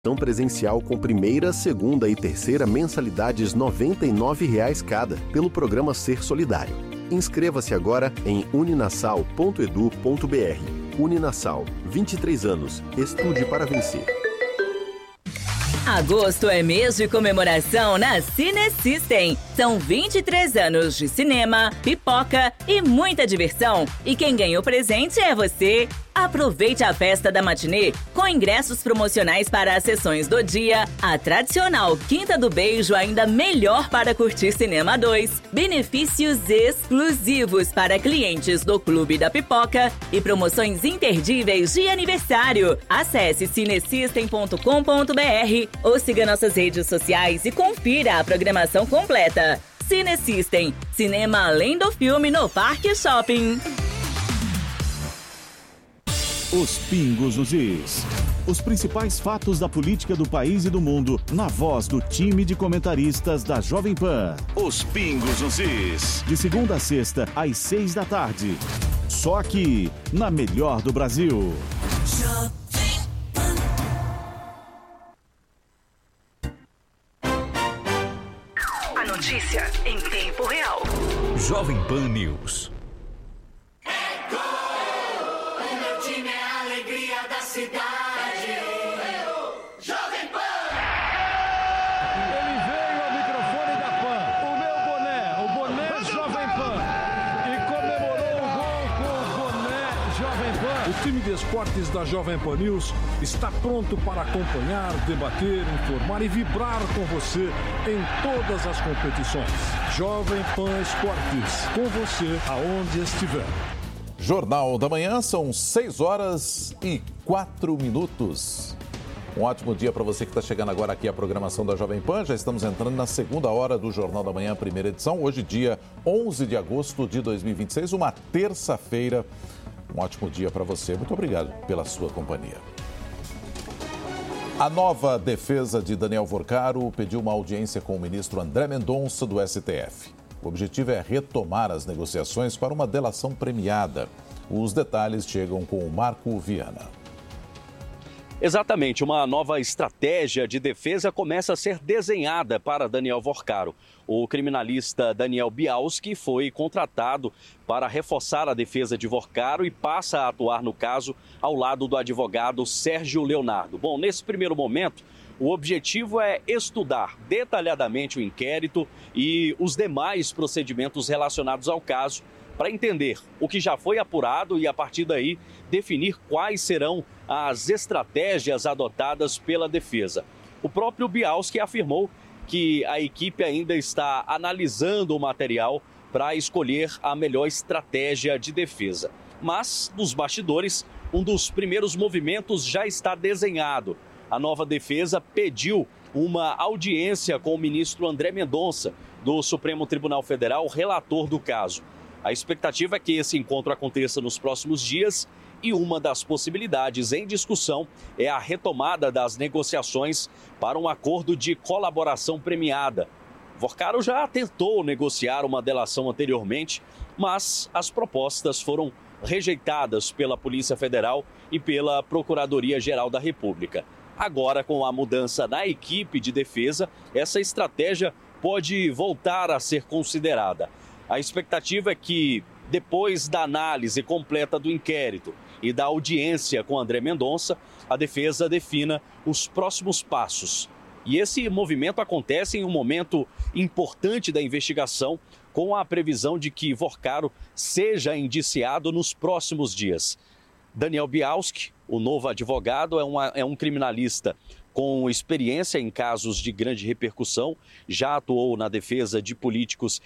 Presencial com primeira, segunda e terceira mensalidades R$ 99,00 cada, pelo programa Ser Solidário. Inscreva-se agora em uninasal.edu.br. Uninasal, 23 anos. Estude para vencer. Agosto é mês de comemoração na Cine System. São 23 anos de cinema, pipoca e muita diversão. E quem ganhou presente é você. Aproveite a festa da matinê com ingressos promocionais para as sessões do dia, a tradicional Quinta do Beijo ainda melhor para curtir Cinema 2, benefícios exclusivos para clientes do Clube da Pipoca e promoções imperdíveis de aniversário. Acesse cinesystem.com.br ou siga nossas redes sociais e confira a programação completa. Cine System, cinema além do filme no Parque Shopping. Os Pingos nos Is. Os principais fatos da política do país e do mundo, na voz do time de comentaristas da Jovem Pan. Os Pingos nos Is. De segunda a sexta, às 6 da tarde. Só aqui, na Melhor do Brasil. A notícia em tempo real. Jovem Pan News. Cidade. Jovem Pan! Ele veio ao microfone da Pan, o meu boné, o boné Jovem Pan, e comemorou o gol com o boné Jovem Pan. O time de esportes da Jovem Pan News está pronto para acompanhar, debater, informar e vibrar com você em todas as competições. Jovem Pan Esportes, com você aonde estiver. Jornal da Manhã, são 6h04. Um ótimo dia para você que está chegando agora aqui à programação da Jovem Pan. Já estamos entrando na segunda hora do Jornal da Manhã, primeira edição. Hoje, dia 11 de agosto de 2026, uma terça-feira. Um ótimo dia para você. Muito obrigado pela sua companhia. A nova defesa de Daniel Vorcaro pediu uma audiência com o ministro André Mendonça, do STF. O objetivo é retomar as negociações para uma delação premiada. Os detalhes chegam com o Marco Viana. Exatamente, uma nova estratégia de defesa começa a ser desenhada para Daniel Vorcaro. O criminalista Daniel Bialski foi contratado para reforçar a defesa de Vorcaro e passa a atuar no caso ao lado do advogado Sérgio Leonardo. Bom, nesse primeiro momento, o objetivo é estudar detalhadamente o inquérito e os demais procedimentos relacionados ao caso para entender o que já foi apurado e, a partir daí, definir quais serão as estratégias adotadas pela defesa. O próprio Bialski afirmou que a equipe ainda está analisando o material para escolher a melhor estratégia de defesa. Mas, nos bastidores, um dos primeiros movimentos já está desenhado. A nova defesa pediu uma audiência com o ministro André Mendonça, do Supremo Tribunal Federal, relator do caso. A expectativa é que esse encontro aconteça nos próximos dias e uma das possibilidades em discussão é a retomada das negociações para um acordo de colaboração premiada. Vorcaro já tentou negociar uma delação anteriormente, mas as propostas foram rejeitadas pela Polícia Federal e pela Procuradoria-Geral da República. Agora, com a mudança na equipe de defesa, essa estratégia pode voltar a ser considerada. A expectativa é que, depois da análise completa do inquérito e da audiência com André Mendonça, a defesa defina os próximos passos. E esse movimento acontece em um momento importante da investigação, com a previsão de que Vorcaro seja indiciado nos próximos dias. Daniel Bialski, o novo advogado, é um criminalista com experiência em casos de grande repercussão, já atuou na defesa de políticos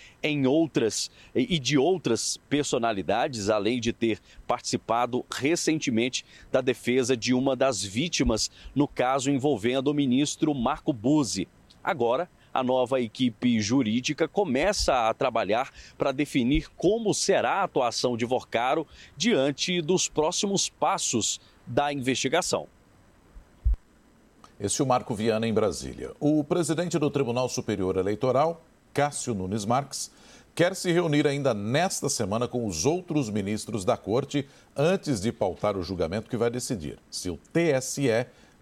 e de outras personalidades, além de ter participado recentemente da defesa de uma das vítimas no caso envolvendo o ministro Marco Buzzi. Agora, a nova equipe jurídica começa a trabalhar para definir como será a atuação de Vorcaro diante dos próximos passos da investigação. Este é o Marco Viana em Brasília. O presidente do Tribunal Superior Eleitoral, Cássio Nunes Marques, quer se reunir ainda nesta semana com os outros ministros da Corte antes de pautar o julgamento que vai decidir se o TSE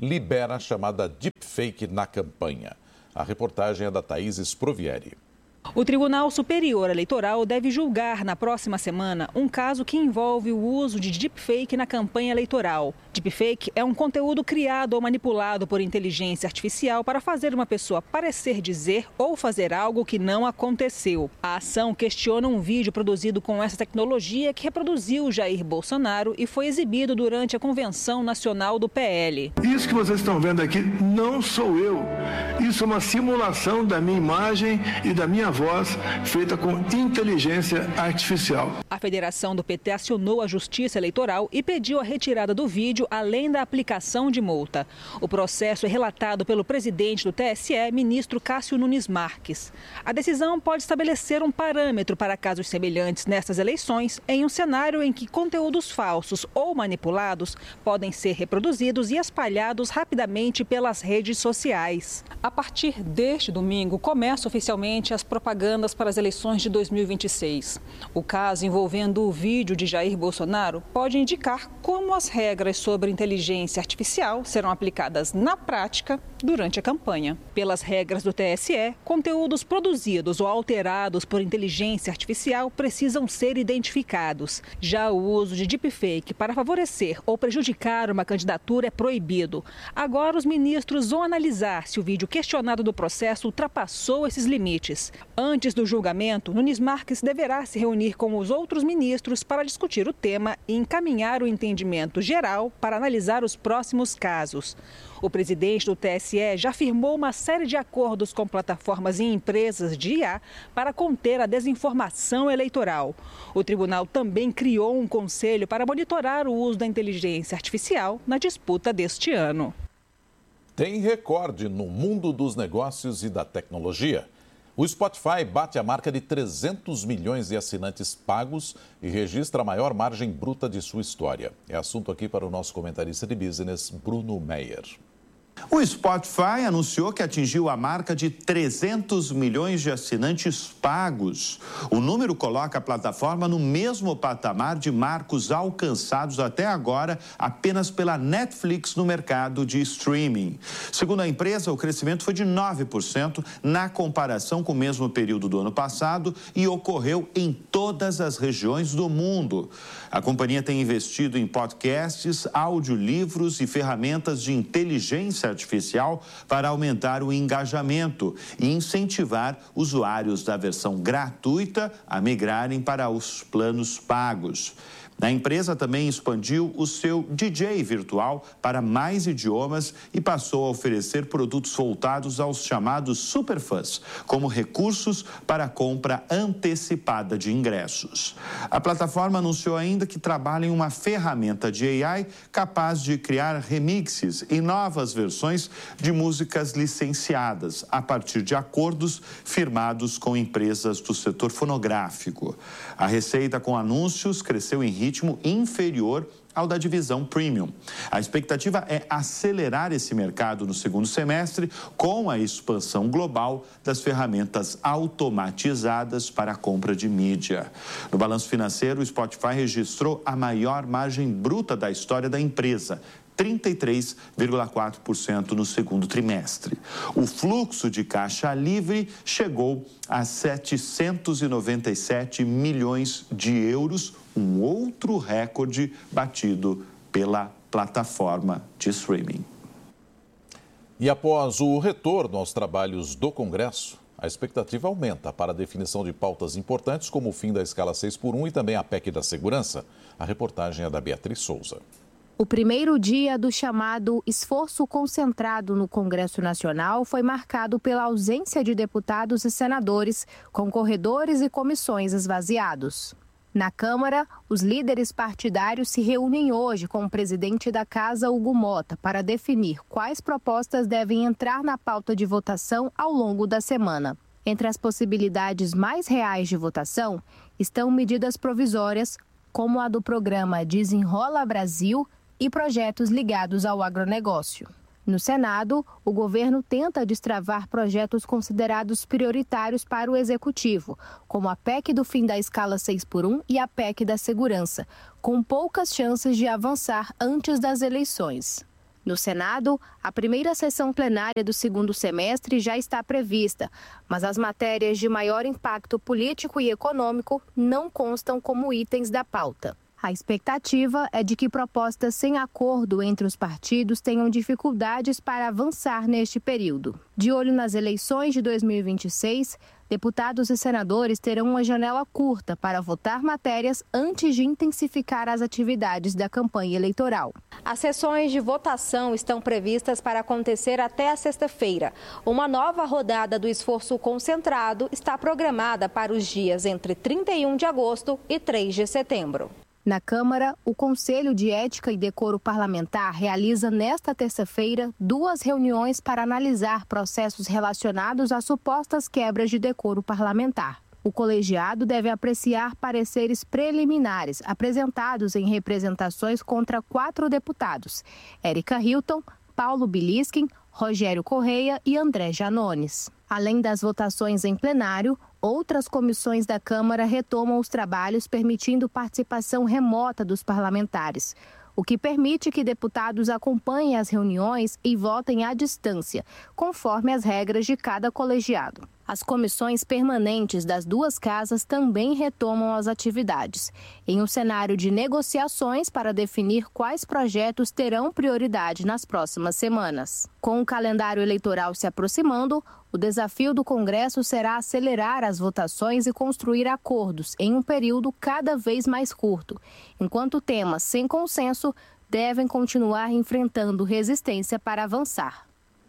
libera a chamada deepfake na campanha. A reportagem é da Thaís Sprovieri. O Tribunal Superior Eleitoral deve julgar na próxima semana um caso que envolve o uso de deepfake na campanha eleitoral. Deepfake é um conteúdo criado ou manipulado por inteligência artificial para fazer uma pessoa parecer dizer ou fazer algo que não aconteceu. A ação questiona um vídeo produzido com essa tecnologia que reproduziu Jair Bolsonaro e foi exibido durante a Convenção Nacional do PL. Isso que vocês estão vendo aqui não sou eu. Isso é uma simulação da minha imagem e da minha voz feita com inteligência artificial. A federação do PT acionou a Justiça Eleitoral e pediu a retirada do vídeo, além da aplicação de multa. O processo é relatado pelo presidente do TSE, ministro Cássio Nunes Marques. A decisão pode estabelecer um parâmetro para casos semelhantes nessas eleições, em um cenário em que conteúdos falsos ou manipulados podem ser reproduzidos e espalhados rapidamente pelas redes sociais. A partir deste domingo, começam oficialmente as propagandas para as eleições de 2026. O caso envolvendo o vídeo de Jair Bolsonaro pode indicar como as regras sobre inteligência artificial serão aplicadas na prática durante a campanha. Pelas regras do TSE, conteúdos produzidos ou alterados por inteligência artificial precisam ser identificados. Já o uso de deepfake para favorecer ou prejudicar uma candidatura é proibido. Agora, os ministros vão analisar se o vídeo questionado do processo ultrapassou esses limites. Antes do julgamento, Nunes Marques deverá se reunir com os outros ministros para discutir o tema e encaminhar o entendimento geral para analisar os próximos casos. O presidente do TSE já firmou uma série de acordos com plataformas e empresas de IA para conter a desinformação eleitoral. O tribunal também criou um conselho para monitorar o uso da inteligência artificial na disputa deste ano. Tem recorde no mundo dos negócios e da tecnologia. O Spotify bate a marca de 300 milhões de assinantes pagos e registra a maior margem bruta de sua história. É assunto aqui para o nosso comentarista de business, Bruno Meyer. O Spotify anunciou que atingiu a marca de 300 milhões de assinantes pagos. O número coloca a plataforma no mesmo patamar de marcos alcançados até agora apenas pela Netflix no mercado de streaming. Segundo a empresa, o crescimento foi de 9% na comparação com o mesmo período do ano passado e ocorreu em todas as regiões do mundo. A companhia tem investido em podcasts, audiolivros e ferramentas de inteligência artificial para aumentar o engajamento e incentivar usuários da versão gratuita a migrarem para os planos pagos. A empresa também expandiu o seu DJ virtual para mais idiomas e passou a oferecer produtos voltados aos chamados superfãs, como recursos para a compra antecipada de ingressos. A plataforma anunciou ainda que trabalha em uma ferramenta de AI capaz de criar remixes e novas versões de músicas licenciadas a partir de acordos firmados com empresas do setor fonográfico. A receita com anúncios cresceu em ritmo inferior ao da divisão Premium. A expectativa é acelerar esse mercado no segundo semestre com a expansão global das ferramentas automatizadas para a compra de mídia. No balanço financeiro, o Spotify registrou a maior margem bruta da história da empresa, 33,4% no segundo trimestre. O fluxo de caixa livre chegou a 797 milhões de euros, um outro recorde batido pela plataforma de streaming. E após o retorno aos trabalhos do Congresso, a expectativa aumenta para a definição de pautas importantes como o fim da escala 6x1 e também a PEC da segurança. A reportagem é da Beatriz Souza. O primeiro dia do chamado esforço concentrado no Congresso Nacional foi marcado pela ausência de deputados e senadores, com corredores e comissões esvaziados. Na Câmara, os líderes partidários se reúnem hoje com o presidente da Casa, Hugo Mota, para definir quais propostas devem entrar na pauta de votação ao longo da semana. Entre as possibilidades mais reais de votação estão medidas provisórias, como a do programa Desenrola Brasil, e projetos ligados ao agronegócio. No Senado, o governo tenta destravar projetos considerados prioritários para o Executivo, como a PEC do fim da escala 6x1 e a PEC da segurança, com poucas chances de avançar antes das eleições. No Senado, a primeira sessão plenária do segundo semestre já está prevista, mas as matérias de maior impacto político e econômico não constam como itens da pauta. A expectativa é de que propostas sem acordo entre os partidos tenham dificuldades para avançar neste período. De olho nas eleições de 2026, deputados e senadores terão uma janela curta para votar matérias antes de intensificar as atividades da campanha eleitoral. As sessões de votação estão previstas para acontecer até a sexta-feira. Uma nova rodada do esforço concentrado está programada para os dias entre 31 de agosto e 3 de setembro. Na Câmara, o Conselho de Ética e Decoro Parlamentar realiza nesta terça-feira 2 reuniões para analisar processos relacionados a supostas quebras de decoro parlamentar. O colegiado deve apreciar pareceres preliminares apresentados em representações contra 4 deputados: Érica Hilton, Paulo Biliskin, Rogério Correia e André Janones. Além das votações em plenário, outras comissões da Câmara retomam os trabalhos permitindo participação remota dos parlamentares, o que permite que deputados acompanhem as reuniões e votem à distância, conforme as regras de cada colegiado. As comissões permanentes das 2 casas também retomam as atividades, em um cenário de negociações para definir quais projetos terão prioridade nas próximas semanas. Com o calendário eleitoral se aproximando, o desafio do Congresso será acelerar as votações e construir acordos em um período cada vez mais curto, enquanto temas sem consenso devem continuar enfrentando resistência para avançar.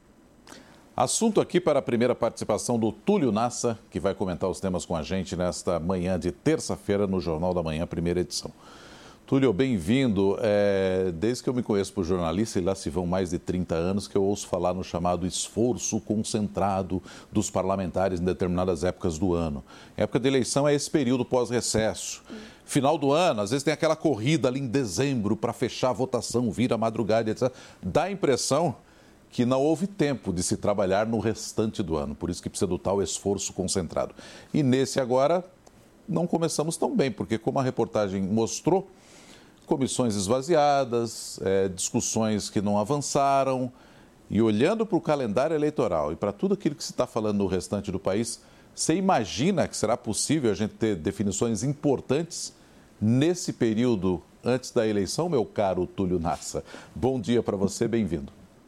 Assunto aqui para a primeira participação do Túlio Nassa, que vai comentar os temas com a gente nesta manhã de terça-feira no Jornal da Manhã, primeira edição. Túlio, bem-vindo. Desde que eu me conheço por jornalista, e lá se vão mais de 30 anos, que eu ouço falar no chamado esforço concentrado dos parlamentares em determinadas épocas do ano. A época de eleição é esse período pós-recesso. Final do ano, às vezes tem aquela corrida ali em dezembro para fechar a votação, vira madrugada, etc. Dá a impressão que não houve tempo de se trabalhar no restante do ano, por isso que precisa do tal esforço concentrado. E nesse agora, não começamos tão bem, porque como a reportagem mostrou, comissões esvaziadas, discussões que não avançaram, e olhando para o calendário eleitoral e para tudo aquilo que se está falando no restante do país, você imagina que será possível a gente ter definições importantes nesse período antes da eleição, meu caro Túlio Nassa? Bom dia para você, bem-vindo.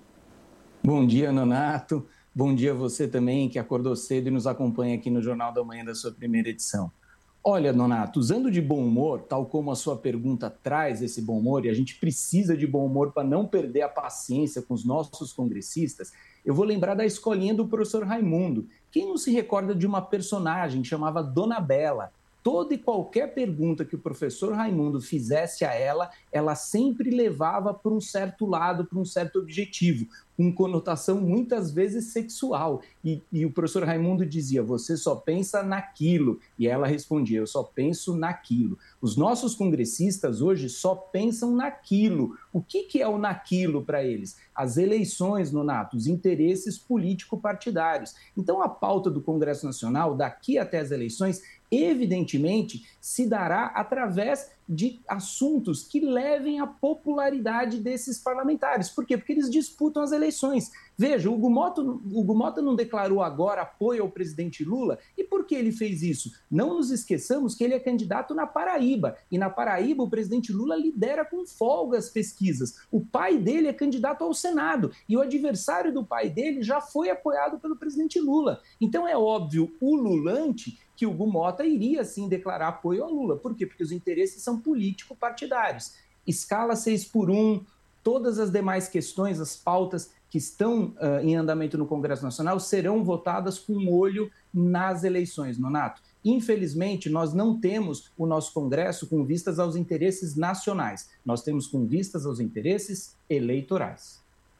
Bom dia, Nonato. Bom dia a você também, que acordou cedo e nos acompanha aqui no Jornal da Manhã da sua primeira edição. Olha, Nonato, usando de bom humor, tal como a sua pergunta traz esse bom humor, e a gente precisa de bom humor para não perder a paciência com os nossos congressistas, eu vou lembrar da escolinha do professor Raimundo. Quem não se recorda de uma personagem que chamava Dona Bela? Toda e qualquer pergunta que o professor Raimundo fizesse a ela, ela sempre levava para um certo lado, para um certo objetivo, com conotação muitas vezes sexual. E o professor Raimundo dizia, você só pensa naquilo. E ela respondia, eu só penso naquilo. Os nossos congressistas hoje só pensam naquilo. O que é o naquilo para eles? As eleições, Nonato, os interesses político-partidários. Então, a pauta do Congresso Nacional, daqui até as eleições, evidentemente, se dará através de assuntos que levem à popularidade desses parlamentares. Por quê? Porque eles disputam as eleições. Veja, o Hugo Mota não declarou agora apoio ao presidente Lula. E por que ele fez isso? Não nos esqueçamos que ele é candidato na Paraíba. E na Paraíba o presidente Lula lidera com folga as pesquisas. O pai dele é candidato ao Senado. E o adversário do pai dele já foi apoiado pelo presidente Lula. Então é óbvio, ululante, que o Hugo Mota iria sim declarar apoio ao Lula. Por quê? Porque os interesses são político-partidários. Escala 6x1, todas as demais questões, as pautas que estão em andamento no Congresso Nacional serão votadas com um olho nas eleições, Nonato. Infelizmente, nós não temos o nosso Congresso com vistas aos interesses nacionais. Nós temos com vistas aos interesses eleitorais.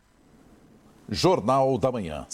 Jornal da Manhã,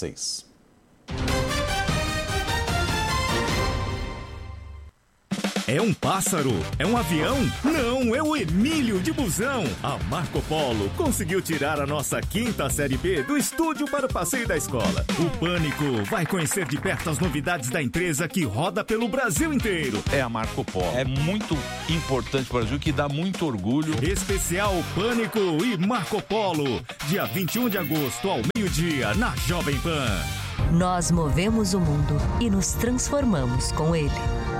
6h16. É um pássaro? É um avião? Não, é o Emílio de Busão. A Marco Polo conseguiu tirar a nossa 5ª Série B do estúdio para o passeio da escola. O Pânico vai conhecer de perto as novidades da empresa que roda pelo Brasil inteiro. É a Marco Polo. É muito importante para o Brasil, que dá muito orgulho. Especial Pânico e Marco Polo. Dia 21 de agosto, ao meio-dia, na Jovem Pan. Nós movemos o mundo e nos transformamos com ele.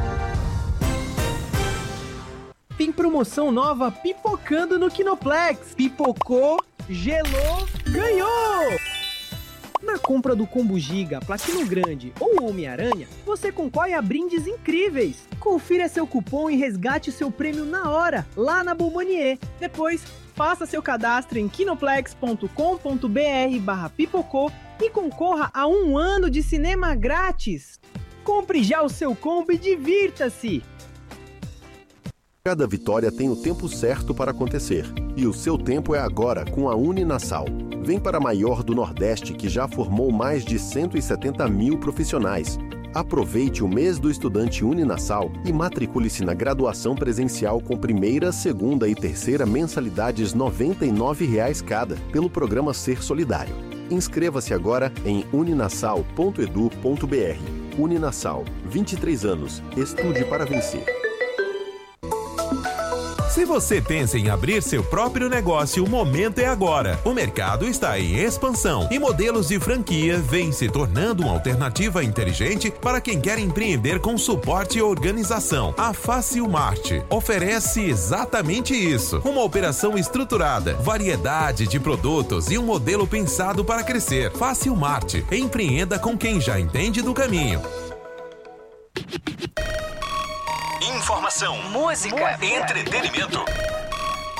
Tem promoção nova pipocando no Kinoplex. Pipocou, gelou, ganhou! Na compra do Combo Giga, Platino Grande ou Homem-Aranha, você concorre a brindes incríveis. Confira seu cupom e resgate seu prêmio na hora, lá na Bombonier. Depois, faça seu cadastro em kinoplex.com.br/pipocou e concorra a 1 ano de cinema grátis. Compre já o seu combo e divirta-se! Cada vitória tem o tempo certo para acontecer. E o seu tempo é agora com a Uninasal. Vem para a maior do Nordeste, que já formou mais de 170 mil profissionais. Aproveite o mês do estudante Uninasal e matricule-se na graduação presencial com primeira, segunda e terceira mensalidades R$ 99,00 cada, pelo programa Ser Solidário. Inscreva-se agora em uninasal.edu.br. Uninasal, 23 anos. Estude para vencer. Se você pensa em abrir seu próprio negócio, o momento é agora. O mercado está em expansão e modelos de franquia vêm se tornando uma alternativa inteligente para quem quer empreender com suporte e organização. A Facilmart oferece exatamente isso. Uma operação estruturada, variedade de produtos e um modelo pensado para crescer. Facilmart. Empreenda com quem já entende do caminho. Informação, música, entretenimento.